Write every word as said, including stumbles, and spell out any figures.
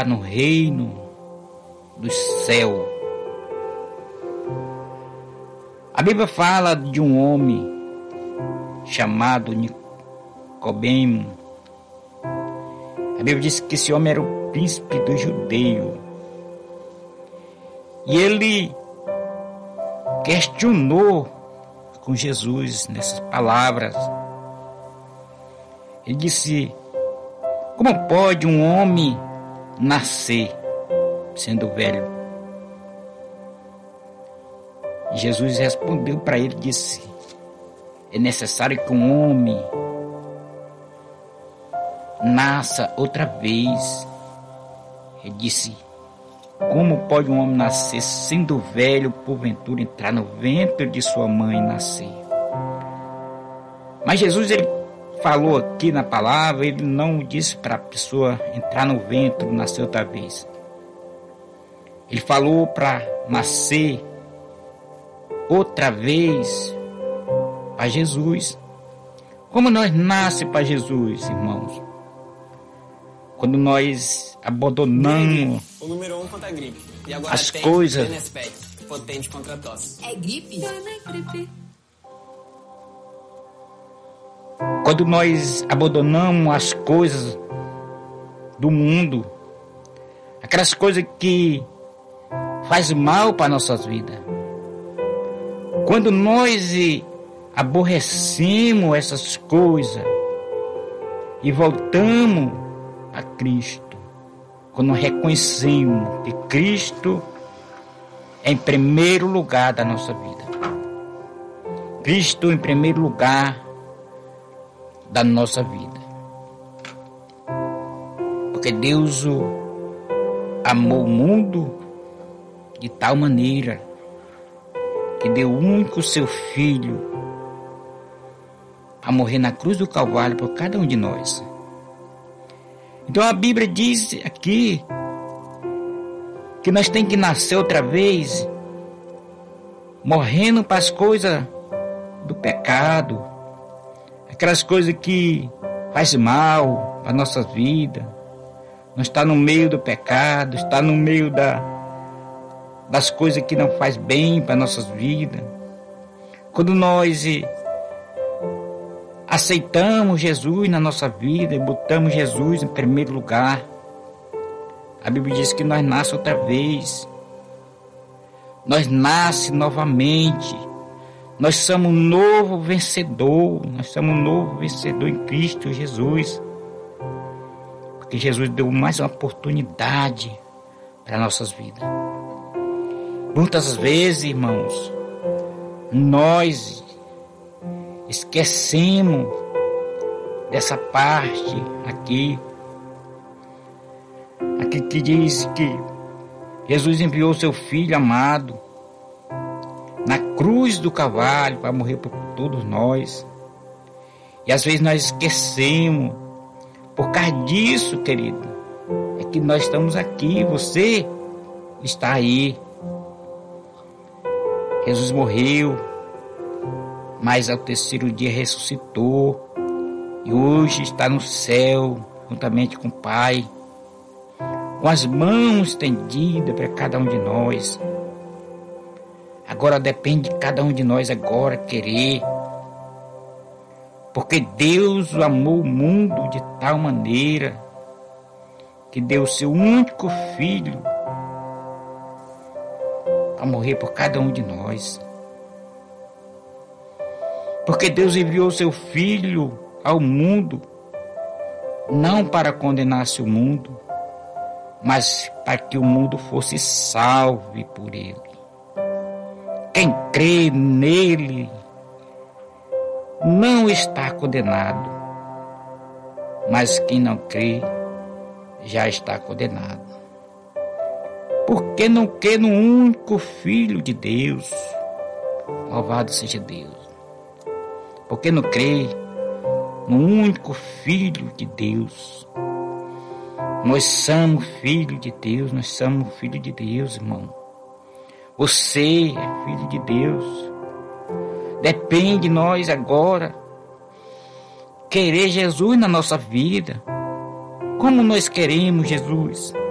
entrar no reino do céu. A Bíblia fala de um homem chamado Nicodemo. A Bíblia diz que esse homem era o príncipe dos judeus. E ele questionou com Jesus nessas palavras. Ele disse: como pode um homem nascer sendo velho? E Jesus respondeu para ele e disse: é necessário que um homem nasça outra vez. Ele disse: como pode um homem nascer sendo velho, porventura entrar no ventre de sua mãe e nascer? Mas Jesus, ele falou aqui na palavra, ele não disse para a pessoa entrar no ventre e nascer outra vez. Ele falou para nascer outra vez para Jesus. Como nós nascemos para Jesus, irmãos? Quando nós abandonamos o número um contra a gripe. E agora as tem coisas. Benespec, potente contra a tosse. É gripe? Não é gripe. Quando nós abandonamos as coisas do mundo, aquelas coisas que fazem mal para nossas vidas. Quando nós aborrecemos essas coisas e voltamos a Cristo, quando reconhecemos que Cristo é em primeiro lugar da nossa vida, Cristo em primeiro lugar da nossa vida, porque Deus amou o mundo de tal maneira que deu o único seu Filho a morrer na cruz do Calvário por cada um de nós. Então a Bíblia diz aqui que nós temos que nascer outra vez, morrendo para as coisas do pecado, aquelas coisas que fazem mal para a nossa vida. Nós está no meio do pecado, está no meio da, das coisas que não faz bem para nossas vidas. Quando nós aceitamos Jesus na nossa vida e botamos Jesus em primeiro lugar, a Bíblia diz que nós nascemos outra vez. Nós nascemos novamente. Nós somos um novo vencedor. Nós somos um novo vencedor em Cristo Jesus. Porque Jesus deu mais uma oportunidade para nossas vidas. Muitas vezes, irmãos, nós esquecemos dessa parte aqui, aqui que diz que Jesus enviou seu Filho amado na cruz do Calvário para morrer por todos nós. E às vezes nós esquecemos. Por causa disso, querido, é que nós estamos aqui, você está aí. Jesus morreu, mas ao terceiro dia ressuscitou e hoje está no céu, juntamente com o Pai, com as mãos estendidas para cada um de nós. Agora depende de cada um de nós agora querer, porque Deus amou o mundo de tal maneira que deu o seu único Filho a morrer por cada um de nós. Porque Deus enviou seu Filho ao mundo, não para condenar-se o mundo, mas para que o mundo fosse salvo por ele. Quem crê nele não está condenado, mas quem não crê já está condenado. Porque não crê no único Filho de Deus, louvado seja Deus. Porque não crê no único Filho de Deus. Nós somos filho de Deus, nós somos filho de Deus, irmão. Você é filho de Deus. Depende de nós agora querer Jesus na nossa vida. Como nós queremos Jesus?